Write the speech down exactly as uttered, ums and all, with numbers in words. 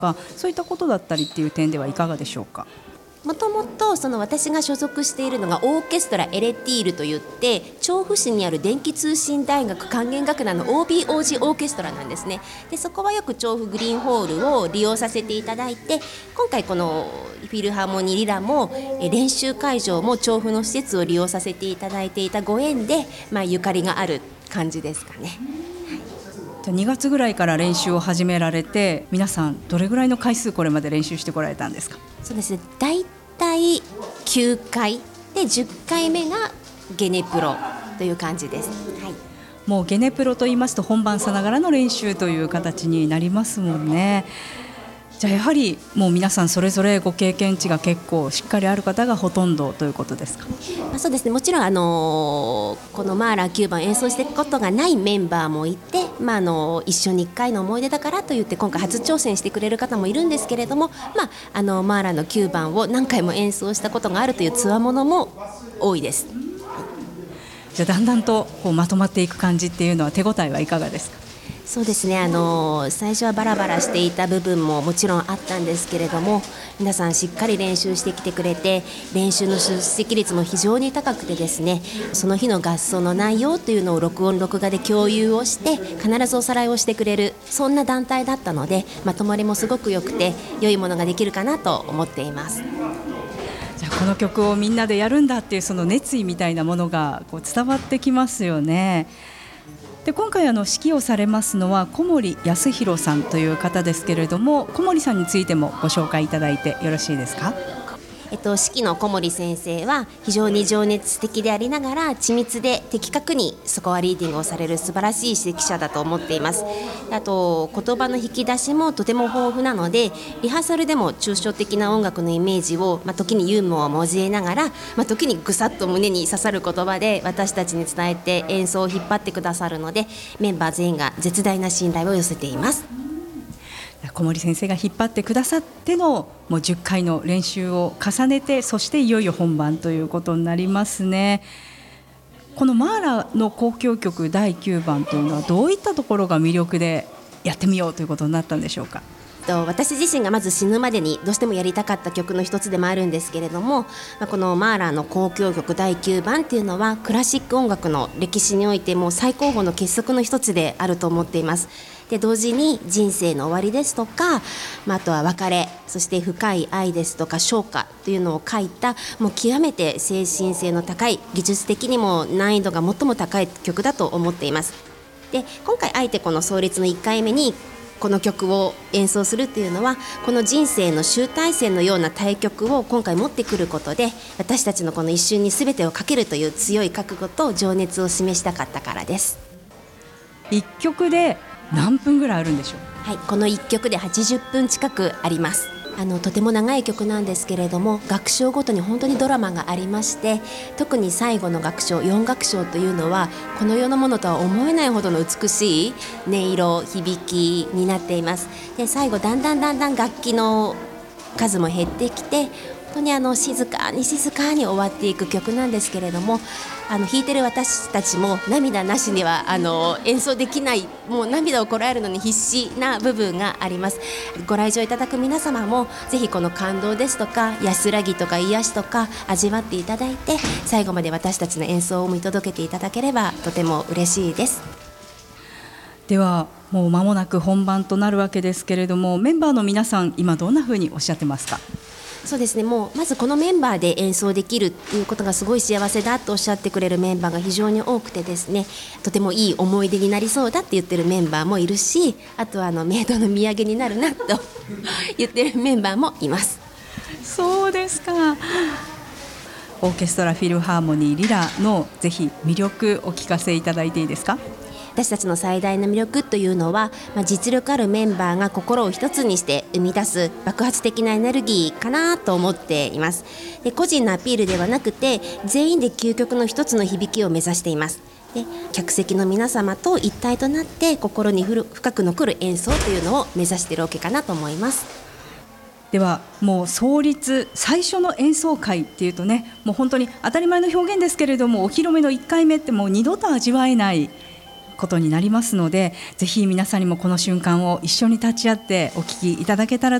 か、そういったことだったりっていう点ではいかがでしょうか。 もともとその私が所属しているのがオーケストラエレティールといって、調布市にある電気通信大学管弦楽団の オービーオージー オーケストラなんですね。でそこはよく調布グリーンホールを利用させていただいて、今回このフィルハーモニーリラも練習会場も調布の施設を利用させていただいていたご縁で、まあ、ゆかりがある感じですかね。 じゃあにがつぐらいから練習を始められて、皆さんどれぐらいの回数これまで練習してこられたんですか。 そうですね、だいたいきゅうかいでじゅっかいめがゲネプロという感じです、はい、 もうゲネプロと言いますと本番さながらの練習という形になりますもんね。じゃあやはりもう皆さんそれぞれご経験値が結構しっかりある方がほとんどということですか。 まあ、そうですね、もちろん、あのー、このマーラーきゅうばん演奏していくことがないメンバーもいて、まああのー、一緒にいっかいの思い出だからといって今回初挑戦してくれる方もいるんですけれども、まあ、あのマーラーのきゅうばんを何回も演奏したことがあるというつわものも多いです。 じゃあだんだんとこうまとまっていく感じっていうのは手応えはいかがですか。 そうですね、あの最初はバラバラしていた部分ももちろんあったんですけれども、皆さんしっかり練習してきてくれて、練習の出席率も非常に高くてですね、その日の合奏の内容というのを録音録画で共有をして必ずおさらいをしてくれる、そんな団体だったので、まとまりもすごく良くて良いものができるかなと思っています。 じゃあこの曲をみんなでやるんだっていうその熱意みたいなものがこう伝わってきますよね。で今回あの指揮をされますのは小森康弘さんという方ですけれども、小森さんについてもご紹介いただいてよろしいですか。 えっと、指揮の小森先生は非常に情熱的でありながら緻密で的確にスコアリーディングをされる素晴らしい指揮者だと思っています。あと言葉の引き出しもとても豊富なので、リハーサルでも抽象的な音楽のイメージを、まあ、時にユーモアを交えながら、まあ、時にぐさっと胸に刺さる言葉で私たちに伝えて演奏を引っ張ってくださるので、メンバー全員が絶大な信頼を寄せています。 小森先生が引っ張ってくださってのもうじゅっかいの練習を重ねて、そしていよいよ本番ということになりますね。このマーラの交響曲だいきゅうばんというのはどういったところが魅力でやってみようということになったんでしょうか。 私自身がまず死ぬまでにどうしてもやりたかった曲の一つでもあるんですけれども、このマーラーの交響曲だいきゅうばんっていうのはクラシック音楽の歴史においても最高峰の傑作の一つであると思っています。で同時に人生の終わりですとか、まあ、あとは別れ、そして深い愛ですとか昇華というのを書いた、もう極めて精神性の高い、技術的にも難易度が最も高い曲だと思っています。で今回あえてこの創立のいっかいめにこの曲を演奏するっていうのは、この人生の集大成のような対局を今回持ってくることで、私たちのこの一瞬に全てをかけるという強い覚悟と情熱を示したかったからです。 いっきょくで何分ぐらいあるんでしょう。 はい、このいっきょくではちじゅっぷん近くあります。あのとても長い曲なんですけれども、楽章ごとに本当にドラマがありまして、特に最後の楽章よん楽章というのはこの世のものとは思えないほどの美しい音色響きになっています。で最後だんだんだんだん楽器の数も減ってきて、本当にあの静かに静かに終わっていく曲なんですけれども、あの弾いてる私たちも涙なしにはあの演奏できない、もう涙をこらえるのに必死な部分があります。ご来場いただく皆様もぜひこの感動ですとか安らぎとか癒しとか味わっていただいて、最後まで私たちの演奏を見届けていただければとても嬉しいです。 ではもう間もなく本番となるわけですけれども、メンバーの皆さん今どんなふうにおっしゃってますか。 そうですね、もうまずこのメンバーで演奏できるということがすごい幸せだとおっしゃってくれるメンバーが非常に多くてですね、とてもいい思い出になりそうだって言ってるメンバーもいるし、あとはあのメイドの土産になるなと言ってるメンバーもいます。 そうですか。オーケストラフィルハーモニーリラのぜひ魅力お聞かせいただいていいですか。 私たちの最大の魅力というのは、まあ、実力あるメンバーが心を一つにして生み出す爆発的なエネルギーかなと思っています。で個人のアピールではなくて、全員で究極の一つの響きを目指しています。で客席の皆様と一体となって心に深く残る演奏というのを目指しているわけかなと思います。 ではもう創立最初の演奏会っていうとね、もう本当に当たり前の表現ですけれども、お披露目のいっかいめってもう二度と味わえないことになりますので、ぜひ皆さんにもこの瞬間を一緒に立ち会ってお聴きいただけたら